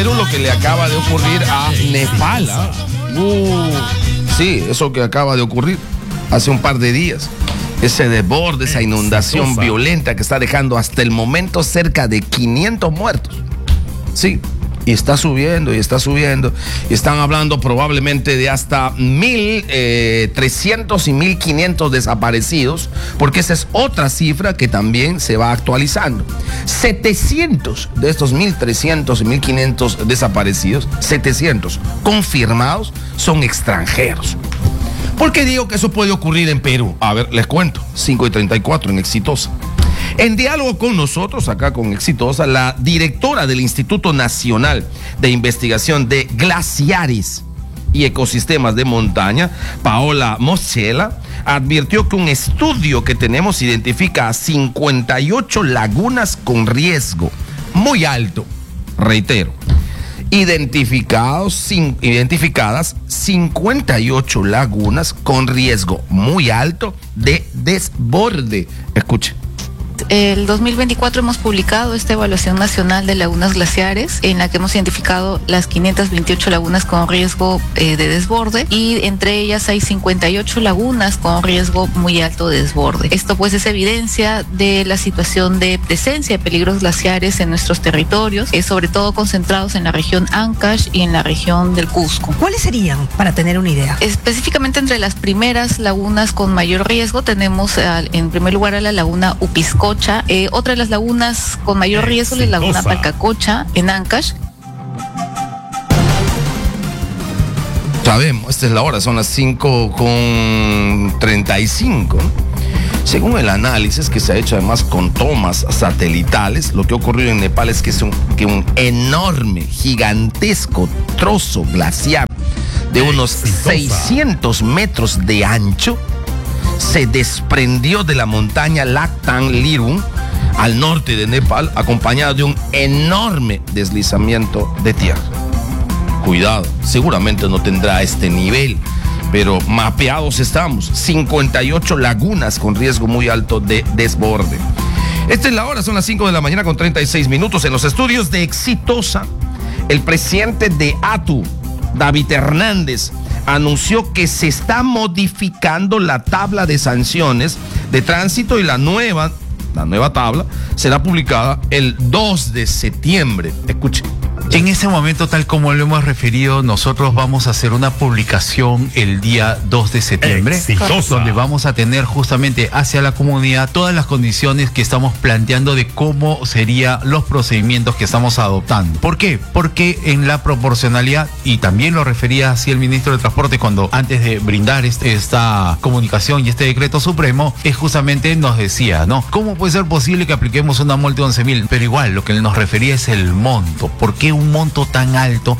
Pero lo que le acaba de ocurrir a Nepal, sí, eso que acaba de ocurrir hace un par de días. Ese desborde, esa inundación violenta que está dejando hasta el momento cerca de 500 muertos. Sí, y está subiendo, y está subiendo. Y están hablando probablemente de hasta 1.300 y 1.500 desaparecidos, porque esa es otra cifra que también se va actualizando. 700 de estos 1.300 y 1.500 desaparecidos, 700 confirmados, son extranjeros. ¿Por qué digo que eso puede ocurrir en Perú? A ver, les cuento. 5:34 en Exitosa. En diálogo con nosotros, acá con Exitosa, la directora del Instituto Nacional de Investigación de Glaciares y Ecosistemas de Montaña, Paola Moschella, advirtió que un estudio que tenemos identifica a 58 lagunas con riesgo muy alto. Reitero. Identificadas 58 lagunas con riesgo muy alto de desborde. Escuche. El 2024 hemos publicado esta evaluación nacional de lagunas glaciares, en la que hemos identificado las 528 lagunas con riesgo de desborde, y entre ellas hay 58 lagunas con riesgo muy alto de desborde. Esto pues es evidencia de la situación de presencia de peligros glaciares en nuestros territorios, sobre todo concentrados en la región Ancash y en la región del Cusco. ¿Cuáles serían, para tener una idea? Específicamente entre las primeras lagunas con mayor riesgo tenemos en primer lugar a la laguna Upiscocha. Otra de las lagunas con mayor riesgo es la laguna Palcacocha en Ancash. Sabemos, esta es la hora, son las 5:35. Según el análisis que se ha hecho además con tomas satelitales, lo que ha ocurrido en Nepal es que un enorme, gigantesco trozo glaciar de unos 600 metros de ancho se desprendió de la montaña Laktang Lirung al norte de Nepal, acompañado de un enorme deslizamiento de tierra. Cuidado, seguramente no tendrá este nivel, pero mapeados estamos. 58 lagunas con riesgo muy alto de desborde. Esta es la hora, son las 5 de la mañana con 36 minutos. En los estudios de Exitosa, el presidente de ATU, David Hernández, anunció que se está modificando la tabla de sanciones de tránsito y la nueva tabla será publicada el 2 de septiembre. Escuche. En ese momento, tal como lo hemos referido, nosotros vamos a hacer una publicación el día 2 de septiembre, donde vamos a tener justamente hacia la comunidad todas las condiciones que estamos planteando de cómo serían los procedimientos que estamos adoptando. ¿Por qué? Porque en la proporcionalidad, y también lo refería así el ministro de Transporte cuando antes de brindar esta comunicación y este decreto supremo, es justamente nos decía, ¿no? ¿Cómo puede ser posible que apliquemos una multa de 11.000? Pero igual, lo que nos refería es el monto. ¿Por qué un monto tan alto?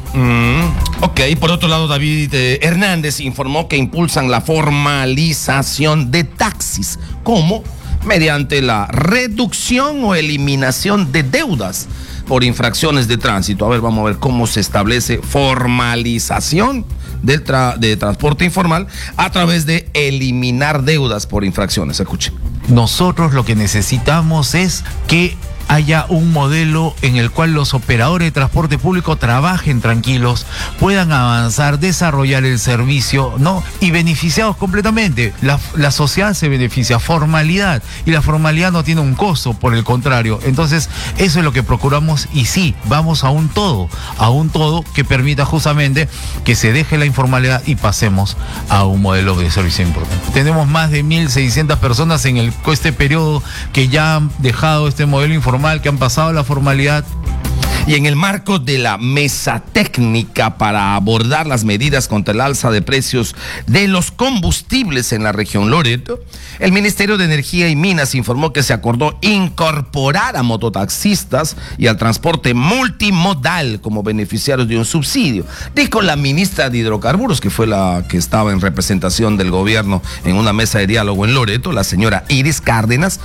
Ok, por otro lado, David Hernández informó que impulsan la formalización de taxis, como mediante la reducción o eliminación de deudas por infracciones de tránsito. A ver, vamos a ver cómo se establece formalización de transporte informal a través de eliminar deudas por infracciones. Escuche. Nosotros lo que necesitamos es que haya un modelo en el cual los operadores de transporte público trabajen tranquilos, puedan avanzar, desarrollar el servicio, ¿no? Y beneficiados completamente. La sociedad se beneficia, formalidad, y la formalidad no tiene un costo, por el contrario. Entonces, eso es lo que procuramos, y sí, vamos a un todo que permita justamente que se deje la informalidad y pasemos a un modelo de servicio importante. Tenemos más de 1.600 personas en este periodo que ya han dejado este modelo informal, que han pasado la formalidad. Y en el marco de la mesa técnica para abordar las medidas contra el alza de precios de los combustibles en la región Loreto, el Ministerio de Energía y Minas informó que se acordó incorporar a mototaxistas y al transporte multimodal como beneficiarios de un subsidio. Dijo la ministra de Hidrocarburos, que fue la que estaba en representación del gobierno en una mesa de diálogo en Loreto, la señora Iris Cárdenas,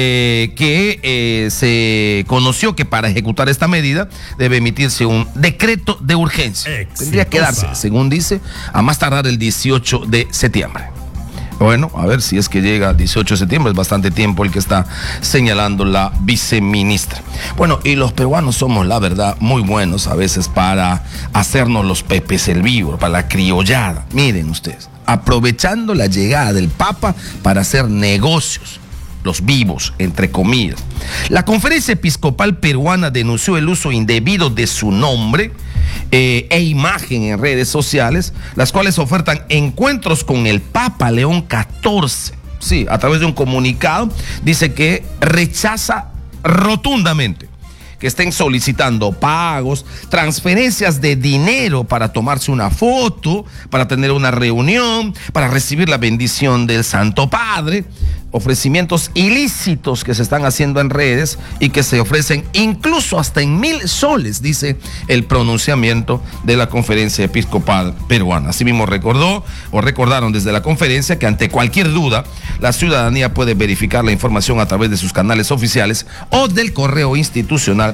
que se conoció que para ejecutar esta medida debe emitirse un decreto de urgencia. Tendría que darse, según dice, a más tardar el 18 de septiembre. Bueno, a ver si es que llega 18 de septiembre, es bastante tiempo el que está señalando la viceministra. Bueno, y los peruanos somos, la verdad, muy buenos a veces para hacernos los pepes el vivo, para la criollada. Miren ustedes, aprovechando la llegada del Papa para hacer negocios, los vivos, entre comillas. La Conferencia Episcopal Peruana denunció el uso indebido de su nombre e imagen en redes sociales, las cuales ofertan encuentros con el Papa León XIV. Sí, a través de un comunicado dice que rechaza rotundamente que estén solicitando pagos, transferencias de dinero para tomarse una foto, para tener una reunión, para recibir la bendición del Santo Padre, ofrecimientos ilícitos que se están haciendo en redes y que se ofrecen incluso hasta en 1,000 soles, dice el pronunciamiento de la Conferencia Episcopal Peruana. Asimismo recordaron desde la conferencia que ante cualquier duda, la ciudadanía puede verificar la información a través de sus canales oficiales o del correo institucional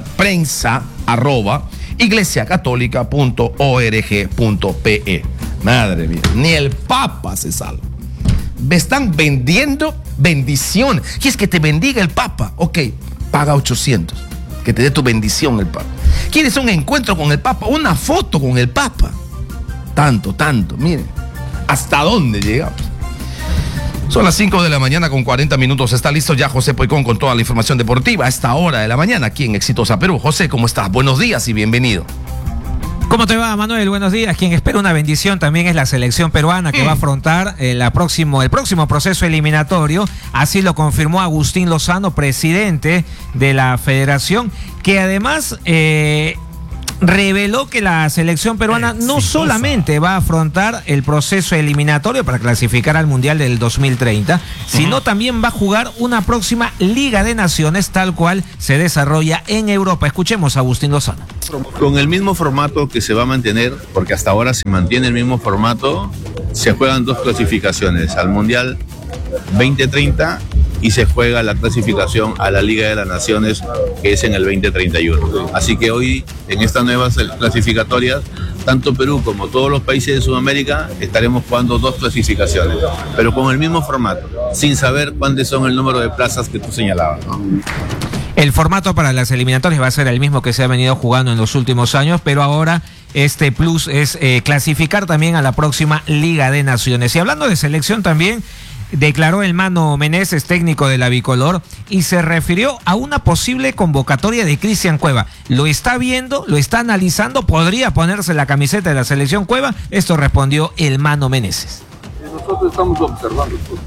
prensa@iglesiacatólica.org.pe. Madre mía, ni el Papa se salva. Me están vendiendo bendición. ¿Quieres que te bendiga el Papa? Ok, paga 800. Que te dé tu bendición el Papa. ¿Quieres un encuentro con el Papa? Una foto con el Papa. Tanto, miren. ¿Hasta dónde llegamos? Son las 5 de la mañana con 40 minutos. Está listo ya José Poicón con toda la información deportiva a esta hora de la mañana aquí en Exitosa Perú. José, ¿cómo estás? Buenos días y bienvenido. ¿Cómo te va, Manuel? Buenos días. Quien espera una bendición también es la selección peruana que va a afrontar el próximo proceso eliminatorio. Así lo confirmó Agustín Lozano, presidente de la federación, que además reveló que la selección peruana no solamente va a afrontar el proceso eliminatorio para clasificar al Mundial del 2030, sino también va a jugar una próxima Liga de Naciones tal cual se desarrolla en Europa. Escuchemos a Agustín Lozano. Con el mismo formato que se va a mantener, porque hasta ahora se mantiene el mismo formato, se juegan 2 clasificaciones, al Mundial 2030 y se juega la clasificación a la Liga de las Naciones, que es en el 2031. Así que hoy, en estas nuevas clasificatorias, tanto Perú como todos los países de Sudamérica estaremos jugando 2 clasificaciones, pero con el mismo formato, sin saber cuántos son el número de plazas que tú señalabas, ¿no? El formato para las eliminatorias va a ser el mismo que se ha venido jugando en los últimos años, pero ahora este plus es clasificar también a la próxima Liga de Naciones. Y hablando de selección también, declaró el Mano Meneses, técnico de la bicolor, y se refirió a una posible convocatoria de Cristian Cueva. Lo está viendo, lo está analizando, podría ponerse la camiseta de la selección Cueva. Esto respondió el Mano Meneses. Nosotros estamos observando tudo.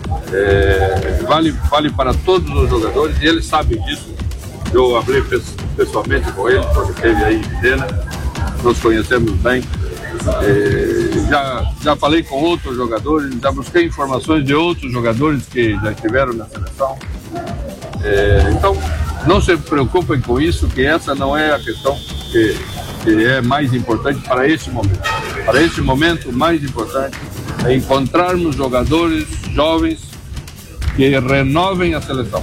Vale para todos os jogadores e ele sabe disso. Eu falei pessoalmente com ele, porque esteve aí em Viena, nos conhecemos bem. Já falei com outros jogadores, já busquei informações de outros jogadores que já estiveram na seleção. Então, não se preocupem com isso, que essa não é a questão que é mais importante para este momento. Para este momento, o mais importante é encontrarmos jogadores jovens que renovem a selección.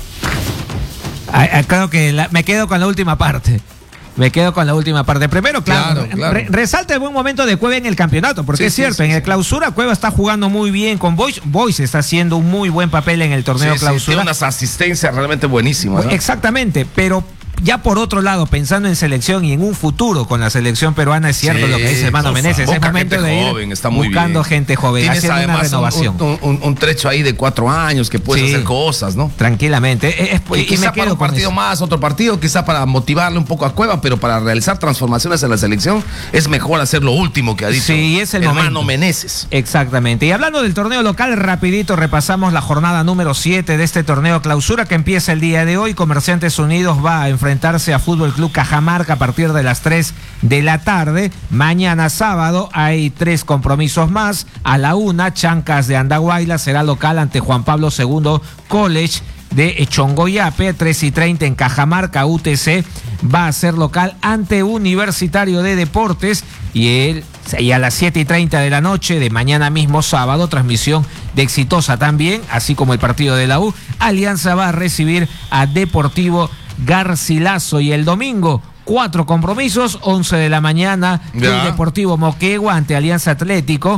Creo que me quedo con la última parte. Primero, claro. Resalta el buen momento de Cueva en el campeonato, porque es cierto, en el clausura Cueva está jugando muy bien con Boys. Boys está haciendo un muy buen papel en el torneo clausura. Tiene unas asistencias realmente buenísimas, ¿no? Exactamente, pero ya por otro lado, pensando en selección y en un futuro con la selección peruana, es cierto lo que dice Mano Meneses, es momento de ir joven, buscando gente joven, tienes haciendo una renovación. Un trecho ahí de 4 años que puedes hacer cosas, ¿no? Tranquilamente. Y quizá para un partido más, otro partido, quizá para motivarle un poco a Cueva, pero para realizar transformaciones en la selección es mejor hacer lo último que ha dicho el Mano Meneses. Exactamente. Y hablando del torneo local, rapidito repasamos la jornada número 7 de este torneo clausura que empieza el día de hoy. Comerciantes Unidos va a enfrentarse a Fútbol Club Cajamarca a partir de las 3 de la tarde. Mañana sábado hay 3 compromisos más. A la 1, Chancas de Andahuayla será local ante Juan Pablo II College de Chongoyape. 3:30 en Cajamarca, UTC va a ser local ante Universitario de Deportes. Y a las 7:30 de la noche de mañana mismo sábado, transmisión de Exitosa también, así como el partido de la U, Alianza va a recibir a Deportivo Garcilaso. Y el domingo 4 compromisos, 11 de la mañana, Club Deportivo Moquegua ante Alianza Atlético,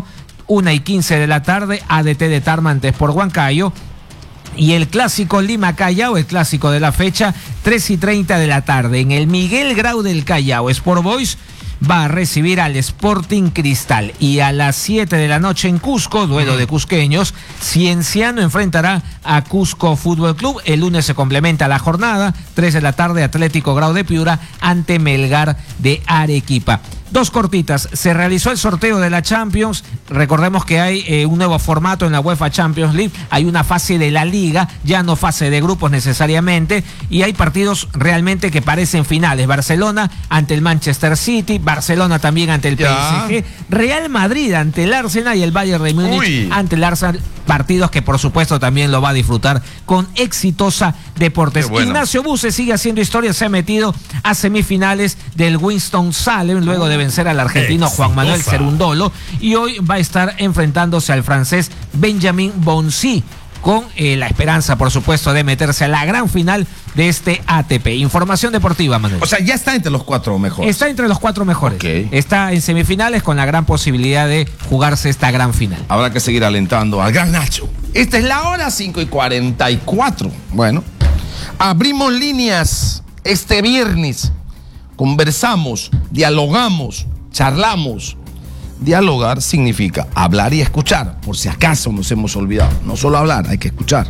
1:15 de la tarde, ADT de Tarma ante Sport Huancayo. Y el clásico Lima Callao, el clásico de la fecha, 3:30 de la tarde. En el Miguel Grau del Callao, Sport Boys va a recibir al Sporting Cristal. Y a las 7 de la noche en Cusco, duelo de cusqueños, Cienciano enfrentará a Cusco Fútbol Club. El lunes se complementa la jornada, 3 de la tarde, Atlético Grau de Piura ante Melgar de Arequipa. Dos cortitas, se realizó el sorteo de la Champions, recordemos que hay un nuevo formato en la UEFA Champions League, hay una fase de la Liga, ya no fase de grupos necesariamente, y hay partidos realmente que parecen finales, Barcelona ante el Manchester City, Barcelona también ante el PSG, Real Madrid ante el Arsenal y el Bayern de Múnich ante el Arsenal, partidos que por supuesto también lo va a disfrutar con Exitosa Deportes. Bueno. Ignacio Buce sigue haciendo historia, se ha metido a semifinales del Winston-Salem luego de vencer al argentino Juan Manuel Cerundolo, y hoy va a estar enfrentándose al francés Benjamin Bonzi, con la esperanza, por supuesto, de meterse a la gran final de este ATP. Información deportiva, Manuel. O sea, ya está entre los 4 mejores. Está entre los 4 mejores. Okay. Está en semifinales con la gran posibilidad de jugarse esta gran final. Habrá que seguir alentando al gran Nacho. Esta es la hora 5:44. Bueno, abrimos líneas este viernes. Conversamos, dialogamos, charlamos. Dialogar significa hablar y escuchar, por si acaso nos hemos olvidado. No solo hablar, hay que escuchar.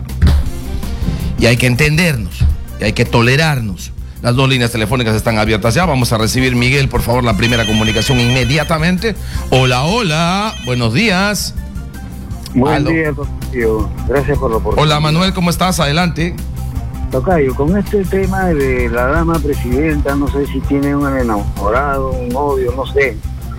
Y hay que entendernos, y hay que tolerarnos. Las 2 líneas telefónicas están abiertas ya. Vamos a recibir, Miguel, por favor, la primera comunicación inmediatamente. Hola, hola, buenos días. Buen día, Tocayo. Gracias por la oportunidad. Hola, Manuel, ¿cómo estás? Adelante. Tocayo, con este tema de la dama presidenta, no sé si tiene un enamorado, un novio, no sé.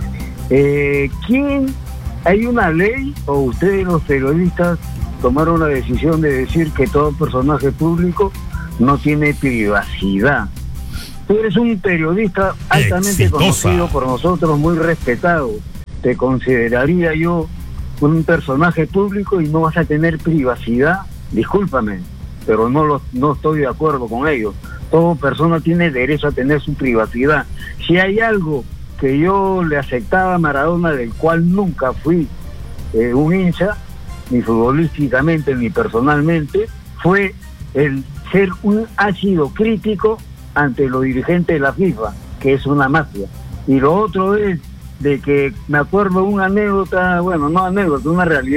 ¿Quién? ¿Hay una ley o ustedes los periodistas tomaron la decisión de decir que todo personaje público no tiene privacidad? Tú eres un periodista altamente conocido por nosotros, muy respetado. Te consideraría yo un personaje público y no vas a tener privacidad. Discúlpame, pero no estoy de acuerdo con ello. Toda persona tiene derecho a tener su privacidad. Si hay algo que yo le aceptaba a Maradona, del cual nunca fui un hincha, ni futbolísticamente ni personalmente, fue el ser un ácido crítico ante los dirigentes de la FIFA, que es una mafia. Y lo otro es de que me acuerdo una anécdota, bueno, no anécdota, una realidad.